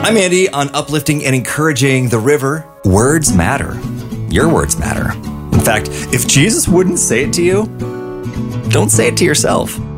I'm Andy on uplifting and encouraging the river. Words matter. Your words matter. In fact, if Jesus wouldn't say it to you, don't say it to yourself.